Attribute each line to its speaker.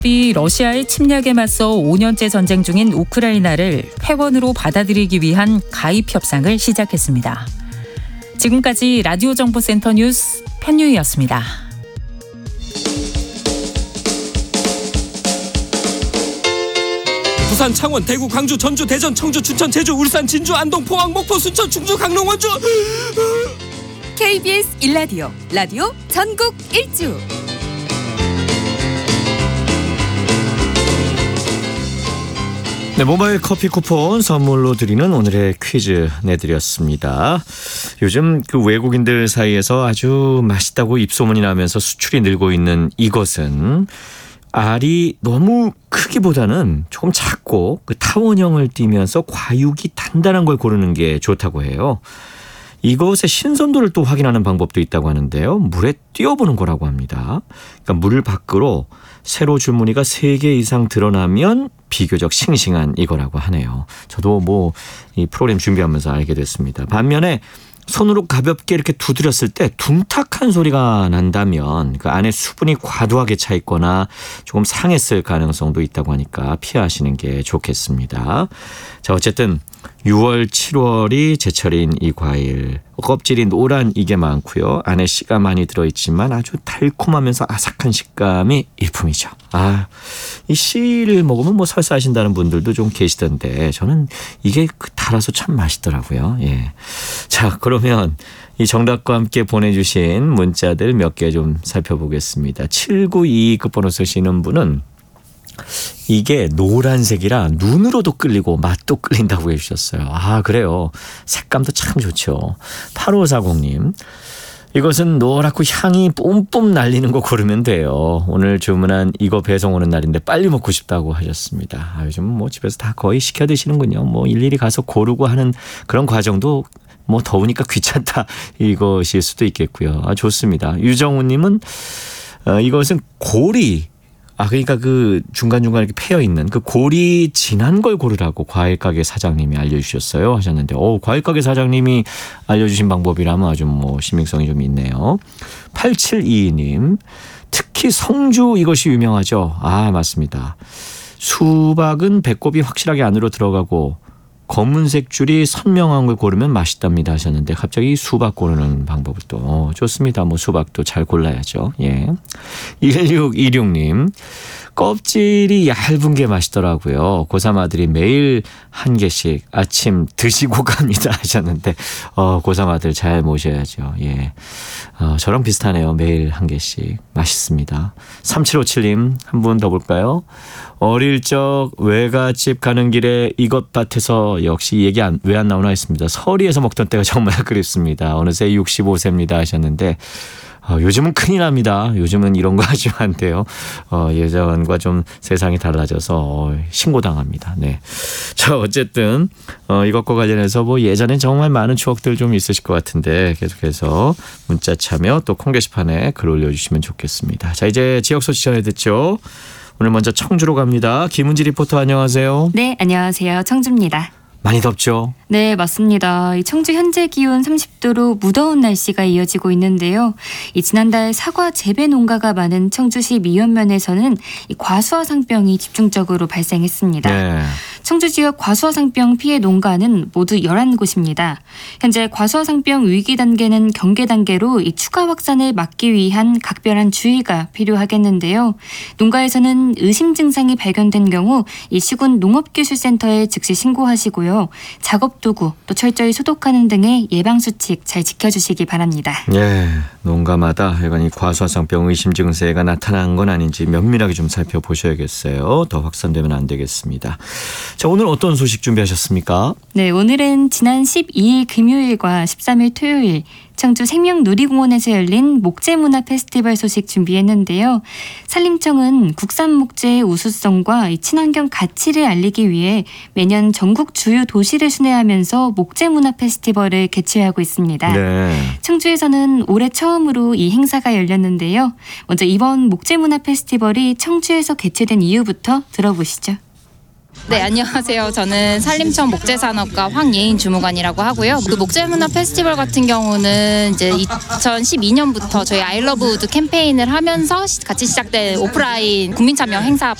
Speaker 1: 이 러시아의 침략에 맞서 5년째 전쟁 중인 우크라이나를 회원으로 받아들이기 위한 가입 협상을 시작했습니다. 지금까지 라디오 정보센터 뉴스 편유희였습니다.
Speaker 2: 부산, 창원, 대구, 광주, 전주, 대전, 청주, 춘천, 제주, 울산, 진주, 안동, 포항, 목포, 순천, 충주, 강릉, 원주.
Speaker 3: KBS 1라디오 라디오 전국 일주.
Speaker 4: 네, 모바일 커피 쿠폰 선물로 드리는 오늘의 퀴즈 내드렸습니다. 요즘 그 외국인들 사이에서 아주 맛있다고 입소문이 나면서 수출이 늘고 있는 이것은 알이 너무 크기보다는 조금 작고 그 타원형을 띠면서 과육이 단단한 걸 고르는 게 좋다고 해요. 이것의 신선도를 또 확인하는 방법도 있다고 하는데요. 물에 띄워보는 거라고 합니다. 그러니까 물 밖으로 세로 줄무늬가 3개 이상 드러나면 비교적 싱싱한 이거라고 하네요. 저도 이 프로그램 준비하면서 알게 됐습니다. 반면에 손으로 가볍게 이렇게 두드렸을 때 둔탁한 소리가 난다면 그 안에 수분이 과도하게 차 있거나 조금 상했을 가능성도 있다고 하니까 피하시는 게 좋겠습니다. 자, 어쨌든 6월, 7월이 제철인 이 과일. 껍질이 노란 이게 많고요. 안에 씨가 많이 들어있지만 아주 달콤하면서 아삭한 식감이 일품이죠. 이 씨를 먹으면 설사하신다는 분들도 좀 계시던데 저는 이게 달아서 참 맛있더라고요. 예. 자, 그러면 이 정답과 함께 보내주신 문자들 몇 개 좀 살펴보겠습니다. 7922 끝번호 쓰시는 분은 이게 노란색이라 눈으로도 끌리고 맛도 끌린다고 해주셨어요. 그래요. 색감도 참 좋죠. 8540님. 이것은 노랗고 향이 뿜뿜 날리는 거 고르면 돼요. 오늘 주문한 이거 배송 오는 날인데 빨리 먹고 싶다고 하셨습니다. 요즘 집에서 다 거의 시켜 드시는군요. 일일이 가서 고르고 하는 그런 과정도 더우니까 귀찮다 이것일 수도 있겠고요. 좋습니다. 유정우님은 이것은 고리. 그러니까 그 중간중간 이렇게 패여 있는 그 골이 진한 걸 고르라고 과일가게 사장님이 알려주셨어요 하셨는데, 과일가게 사장님이 알려주신 방법이라면 아주 신빙성이 좀 있네요. 8722님, 특히 성주 이것이 유명하죠. 맞습니다. 수박은 배꼽이 확실하게 안으로 들어가고 검은색 줄이 선명한 걸 고르면 맛있답니다 하셨는데 갑자기 수박 고르는 방법을 또 좋습니다. 수박도 잘 골라야죠. 예. 1626님, 껍질이 얇은 게 맛있더라고요. 고3 아들이 매일 한 개씩 아침 드시고 갑니다 하셨는데 고3 아들 잘 모셔야죠. 예. 저랑 비슷하네요. 매일 한 개씩 맛있습니다. 3757님 한 분 더 볼까요? 어릴 적 외갓집 가는 길에 이것 밭에서 역시 얘기 왜 안 나오나 했습니다. 서리에서 먹던 때가 정말 그립습니다. 어느새 65세입니다 하셨는데 요즘은 큰일 납니다. 요즘은 이런 거 하시면 안 돼요. 예전과 좀 세상이 달라져서 신고당합니다. 네. 자, 어쨌든 이것과 관련해서 예전엔 정말 많은 추억들 좀 있으실 것 같은데 계속해서 문자 참여 또 콩 게시판에 글 올려주시면 좋겠습니다. 자, 이제 지역 소식 전해 듣죠. 오늘 먼저 청주로 갑니다. 김은지 리포터 안녕하세요.
Speaker 3: 네, 안녕하세요. 청주입니다.
Speaker 4: 많이 덥죠?
Speaker 3: 네, 맞습니다. 이 청주 현재 기온 30도로 무더운 날씨가 이어지고 있는데요. 지난달 사과 재배 농가가 많은 청주시 미연면에서는 이 과수화상병이 집중적으로 발생했습니다.
Speaker 4: 네.
Speaker 3: 청주 지역 과수화상병 피해 농가는 모두 11곳입니다. 현재 과수화상병 위기 단계는 경계 단계로 이 추가 확산을 막기 위한 각별한 주의가 필요하겠는데요. 농가에서는 의심 증상이 발견된 경우 이 시군 농업기술센터에 즉시 신고하시고요. 작업도구 또 철저히 소독하는 등의 예방수칙 잘 지켜주시기 바랍니다.
Speaker 4: 네, 농가마다 이 과수화상병 의심 증세가 나타난 건 아닌지 면밀하게 좀 살펴보셔야겠어요. 더 확산되면 안 되겠습니다. 자, 오늘 어떤 소식 준비하셨습니까?
Speaker 3: 네, 오늘은 지난 12일 금요일과 13일 토요일 청주 생명놀이공원에서 열린 목재문화 페스티벌 소식 준비했는데요. 산림청은 국산 목재의 우수성과 친환경 가치를 알리기 위해 매년 전국 주요 도시를 순회하면서 목재문화 페스티벌을 개최하고 있습니다.
Speaker 4: 네.
Speaker 3: 청주에서는 올해 처음으로 이 행사가 열렸는데요. 먼저 이번 목재문화 페스티벌이 청주에서 개최된 이유부터 들어보시죠.
Speaker 5: 네, 안녕하세요. 저는 산림청 목재산업과 황예인 주무관이라고 하고요. 그 목재문화 페스티벌 같은 경우는 이제 2012년부터 저희 아이러브 우드 캠페인을 하면서 같이 시작된 오프라인 국민참여 행사